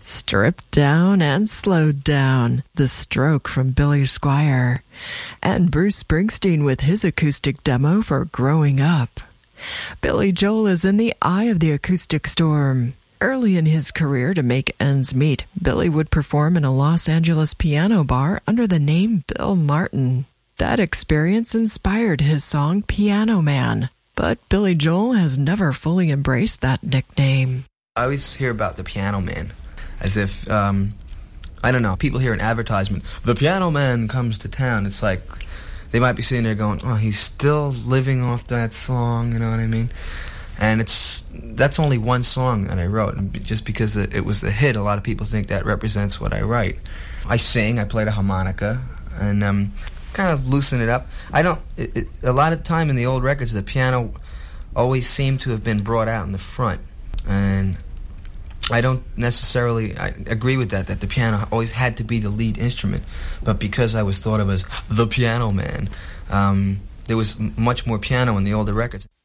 Stripped Down and Slowed Down, The Stroke from Billy Squier, and Bruce Springsteen with his acoustic demo for Growing Up. Billy Joel is in the eye of the acoustic storm. Early in his career, to make ends meet, Billy would perform in a Los Angeles piano bar under the name Bill Martin. That experience inspired his song Piano Man, but Billy Joel has never fully embraced that nickname. I always hear about the Piano Man as if, I don't know, people hear an advertisement, the Piano Man comes to town. It's like they might be sitting there going, oh, he's still living off that song, you know what I mean? And that's only one song that I wrote. And just because it was the hit, a lot of people think that represents what I write. I sing, I play the harmonica, and kind of loosen it up. A lot of time in the old records, the piano always seemed to have been brought out in the front. And I don't necessarily agree with that the piano always had to be the lead instrument. But because I was thought of as the Piano Man, there was much more piano in the older records.